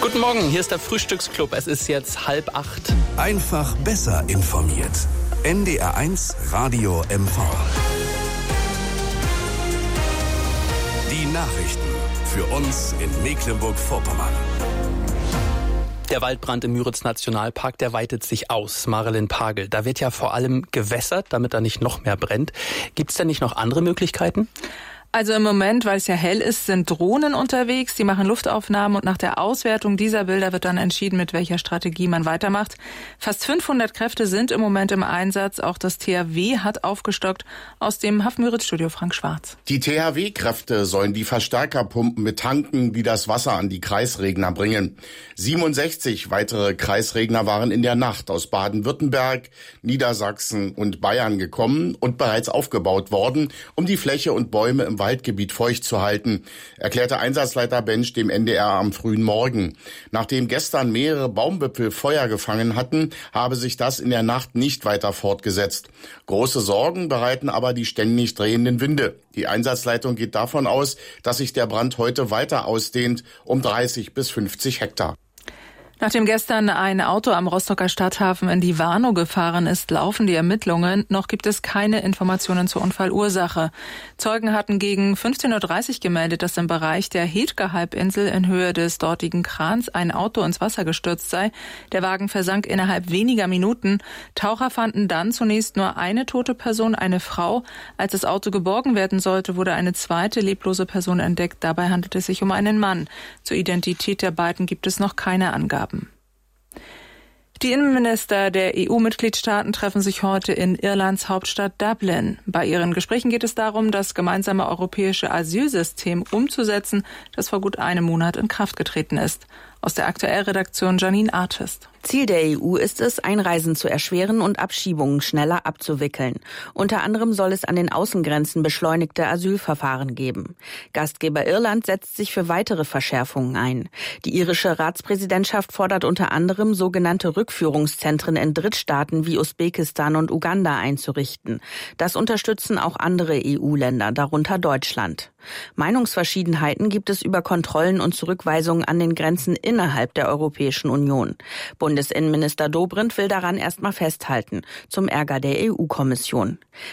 Guten Morgen, hier ist der Frühstücksclub. Es ist jetzt 7:30. Einfach besser informiert. NDR1 Radio MV. Die Nachrichten für uns in Mecklenburg-Vorpommern. Der Waldbrand im Müritz-Nationalpark, der weitet sich aus. Marilyn Pagel, da wird ja vor allem gewässert, damit da nicht noch mehr brennt. Gibt es denn nicht noch andere Möglichkeiten? Also im Moment, weil es ja hell ist, sind Drohnen unterwegs. Die machen Luftaufnahmen und nach der Auswertung dieser Bilder wird dann entschieden, mit welcher Strategie man weitermacht. Fast 500 Kräfte sind im Moment im Einsatz. Auch das THW hat aufgestockt. Aus dem Haff-Müritz-Studio Frank Schwarz. Die THW-Kräfte sollen die Verstärkerpumpen betanken, die das Wasser an die Kreisregner bringen. 67 weitere Kreisregner waren in der Nacht aus Baden-Württemberg, Niedersachsen und Bayern gekommen und bereits aufgebaut worden, um die Fläche und Bäume im Waldgebiet feucht zu halten, erklärte Einsatzleiter Bensch dem NDR am frühen Morgen. Nachdem gestern mehrere Baumwipfel Feuer gefangen hatten, habe sich das in der Nacht nicht weiter fortgesetzt. Große Sorgen bereiten aber die ständig drehenden Winde. Die Einsatzleitung geht davon aus, dass sich der Brand heute weiter ausdehnt, um 30 bis 50 Hektar. Nachdem gestern ein Auto am Rostocker Stadthafen in die Warnow gefahren ist, laufen die Ermittlungen. Noch gibt es keine Informationen zur Unfallursache. Zeugen hatten gegen 15:30 Uhr gemeldet, dass im Bereich der Hetke-Halbinsel in Höhe des dortigen Krans ein Auto ins Wasser gestürzt sei. Der Wagen versank innerhalb weniger Minuten. Taucher fanden dann zunächst nur eine tote Person, eine Frau. Als das Auto geborgen werden sollte, wurde eine zweite leblose Person entdeckt. Dabei handelt es sich um einen Mann. Zur Identität der beiden gibt es noch keine Angaben. Die Innenminister der EU-Mitgliedstaaten treffen sich heute in Irlands Hauptstadt Dublin. Bei ihren Gesprächen geht es darum, das gemeinsame europäische Asylsystem umzusetzen, das vor gut einem Monat in Kraft getreten ist. Aus der Aktuellredaktion Janine Artist. Ziel der EU ist es, Einreisen zu erschweren und Abschiebungen schneller abzuwickeln. Unter anderem soll es an den Außengrenzen beschleunigte Asylverfahren geben. Gastgeber Irland setzt sich für weitere Verschärfungen ein. Die irische Ratspräsidentschaft fordert unter anderem, sogenannte Rückführungszentren in Drittstaaten wie Usbekistan und Uganda einzurichten. Das unterstützen auch andere EU-Länder, darunter Deutschland. Meinungsverschiedenheiten gibt es über Kontrollen und Zurückweisungen an den Grenzen innerhalb der Europäischen Union. Bundesinnenminister Dobrindt will daran erstmal festhalten, zum Ärger der EU-Kommission.